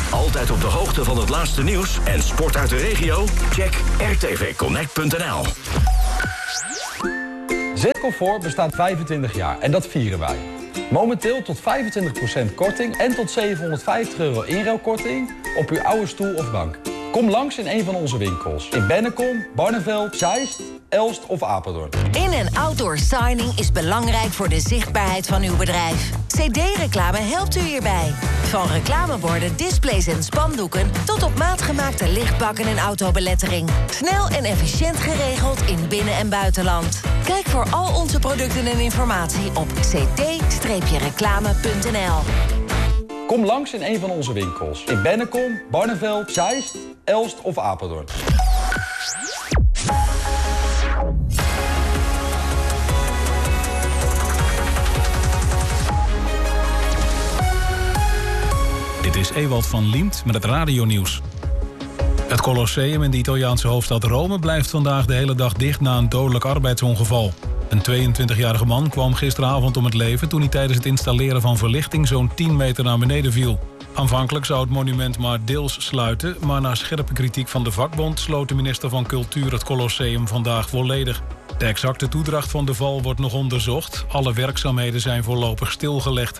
Altijd op de hoogte van het laatste nieuws en sport uit de regio? Check rtvconnect.nl. Zitcomfort bestaat 25 jaar en dat vieren wij. Momenteel tot 25% korting en tot €750 inruilkorting op uw oude stoel of bank. Kom langs in een van onze winkels. In Bennekom, Barneveld, Zeist, Elst of Apeldoorn. In- en outdoor signing is belangrijk voor de zichtbaarheid van uw bedrijf. CD-reclame helpt u hierbij. Van reclameborden, displays en spandoeken tot op maat gemaakte lichtbakken en autobelettering. Snel en efficiënt geregeld in binnen- en buitenland. Kijk voor al onze producten en informatie op cd-reclame.nl. Kom langs in een van onze winkels. In Bennekom, Barneveld, Zeist, Elst of Apeldoorn. Dit is Ewald van Liemt met het radionieuws. Het Colosseum in de Italiaanse hoofdstad Rome blijft vandaag de hele dag dicht na een dodelijk arbeidsongeval. Een 22-jarige man kwam gisteravond om het leven toen hij tijdens het installeren van verlichting zo'n 10 meter naar beneden viel. Aanvankelijk zou het monument maar deels sluiten, maar na scherpe kritiek van de vakbond sloot de minister van Cultuur het Colosseum vandaag volledig. De exacte toedracht van de val wordt nog onderzocht. Alle werkzaamheden zijn voorlopig stilgelegd.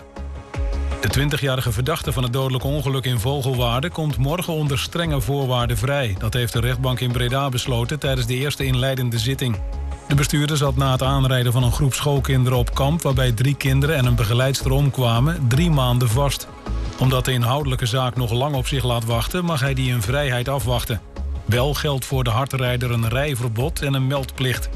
De 20-jarige verdachte van het dodelijk ongeluk in Vogelwaarde komt morgen onder strenge voorwaarden vrij. Dat heeft de rechtbank in Breda besloten tijdens de eerste inleidende zitting. De bestuurder zat na het aanrijden van een groep schoolkinderen op kamp, waarbij 3 kinderen en een begeleidster omkwamen, 3 maanden vast. Omdat de inhoudelijke zaak nog lang op zich laat wachten, mag hij die in vrijheid afwachten. Wel geldt voor de hardrijder een rijverbod en een meldplicht.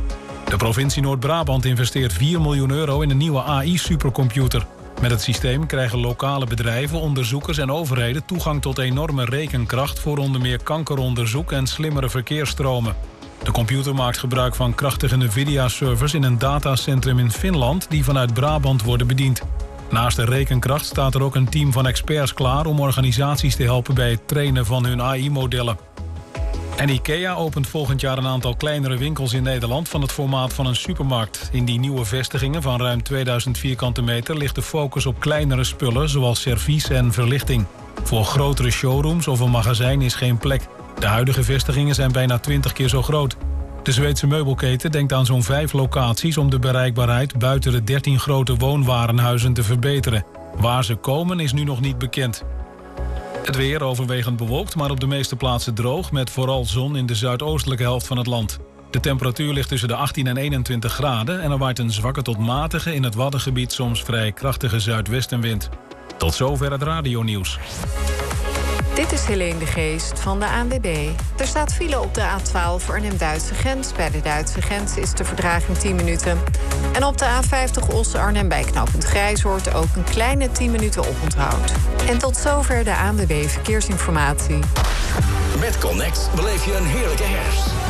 De provincie Noord-Brabant investeert €4 miljoen in een nieuwe AI-supercomputer. Met het systeem krijgen lokale bedrijven, onderzoekers en overheden toegang tot enorme rekenkracht voor onder meer kankeronderzoek en slimmere verkeersstromen. De computer maakt gebruik van krachtige NVIDIA-servers in een datacentrum in Finland die vanuit Brabant worden bediend. Naast de rekenkracht staat er ook een team van experts klaar om organisaties te helpen bij het trainen van hun AI-modellen. En IKEA opent volgend jaar een aantal kleinere winkels in Nederland van het formaat van een supermarkt. In die nieuwe vestigingen van ruim 2000 vierkante meter ligt de focus op kleinere spullen zoals servies en verlichting. Voor grotere showrooms of een magazijn is geen plek. De huidige vestigingen zijn bijna 20 keer zo groot. De Zweedse meubelketen denkt aan zo'n 5 locaties om de bereikbaarheid buiten de 13 grote woonwarenhuizen te verbeteren. Waar ze komen is nu nog niet bekend. Het weer overwegend bewolkt, maar op de meeste plaatsen droog, met vooral zon in de zuidoostelijke helft van het land. De temperatuur ligt tussen de 18 en 21 graden en er waait een zwakke tot matige, in het Waddengebied soms vrij krachtige zuidwestenwind. Tot zover het radionieuws. Dit is Helene de Geest van de ANWB. Er staat file op de A12 Arnhem-Duitse grens. Bij de Duitse grens is de vertraging 10 minuten. En op de A50 Os-Arnhem bij knooppunt Grijzoord ook een kleine 10 minuten oponthoud. En tot zover de ANWB Verkeersinformatie. Met Connect beleef je een heerlijke herfst.